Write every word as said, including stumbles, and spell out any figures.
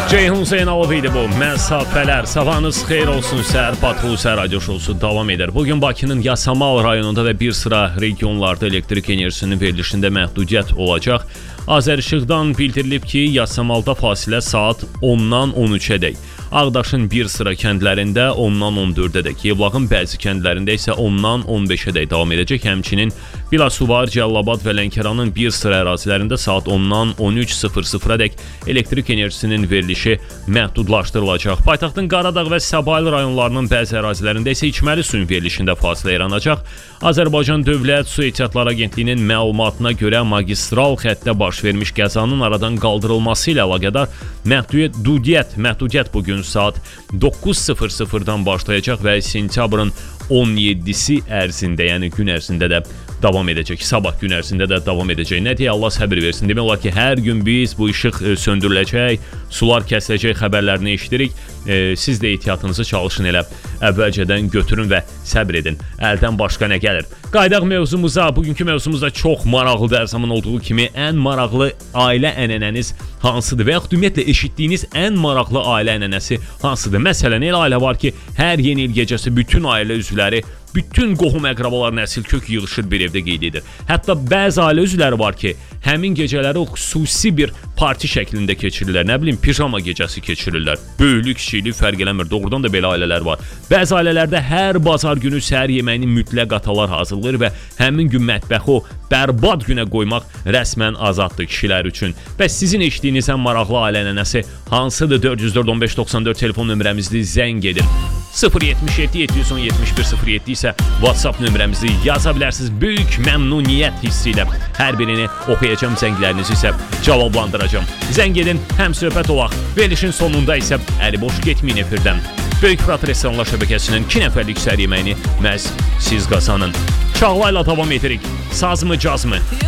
Ceyhun Zeynalov idi bu. Məsafələr. Sabahınız xeyir olsun. Səhər Patrul Səhər Radio Şousu davam edir. Bugün Bakının Yasamal rayonunda və bir sıra regionlarda elektrik enerjisinin verilişində məhdudiyyət olacaq. Azərişıqdan bildirilib ki, Yasamalda fasilə saat ondan on üçədək. Ağdaşın bir sıra kəndlərində ondan on dördədək. Yevlağın bəzi kəndlərində isə ondan on beşədək davam edəcək. Həmçinin Bilasuvar, Cəllabad və Lənkəranın bir sıra ərazilərində saat ondan on üç sıfır sıfıradək elektrik enerjisinin verilişi məhdudlaşdırılacaq. Paytaxtın Qaradağ və Səbail rayonlarının bəzi ərazilərində isə içməli suyun verilişində fasilə yaranacaq. Azərbaycan Dövlət Su Ehtiyatları Agentliyinin məlumatına görə magistral xəttdə baş vermiş qəzanın aradan qaldırılması ilə əlaqədar məhdudiyyət, məhdudiyyət bugün saat doqquz sıfır sıfırdan başlayacaq və sentyabrın on yeddisi ərzində, yəni gün ərzində də davam edəcək. Sabah gün ərzində də davam edəcək. Nə deyə Allah səbir versin. Demək olar ki, hər gün biz bu işıq söndürüləcək, sular kəsiləcək xəbərlərini eşidirik. E, siz də ehtiyatınızı çalışın elə. Əvvəlcədən götürün və səbr edin. Əldən başqa nə gəlir? Qaydaq mövzumuza. Bugünkü mövzumuzda çox maraqlı hər zaman olduğu kimi ən maraqlı ailə ənənəniz hansıdır və yaxud ümumiyyətlə eşitdiyiniz ən maraqlı ailə ənənəsi hansıdır? Məsələn, elə ailə var ki, hər yeni il gecəsi bütün ailə üzvləri, bütün qohum əqrabalar nəsil kök yığışır bir evdə qeyd edir. Hətta bəzi ailə üzvləri var ki, həmin gecələri xüsusi bir parti şəklində keçirirlər. Nə bilim, pijama gecəsi keçirirlər. Böyüklük, kiçiklik fərq eləmir. Doğrudan da belə ailələr var. Bəzi ailələrdə hər bazar günü səhər yeməyini mütləq atalar hazırlayır və həmin gün mətbəxi o bərbad günə qoymaq rəsmən azaddır kişilər üçün. Bəs sizin eşitdiyiniz ən maraqlı ailə ənənəsi hansıdır? dörd yüz dörd on beş doxsan dörd telefon nömrəmizdə zəng edin. sıfır yetmiş yeddi yeddi yüz on yetmiş bir sıfır yeddi isə WhatsApp nömrəmizi yaza bilərsiniz. Böyük məmnuniyyət hissi ilə hər birini oxuyacağım, zənglərinizi isə cavablandıracağım. Zəng edin, həm söhbət olaq. Verilişin sonunda isə əli boş getməyin efirdən. Böyük Fırat Restoranlar şəbəkəsinin iki nəfərlik səhər yeməyini məhz siz qazanın. Çağlayla davam edirik. Saz mı, caz mı?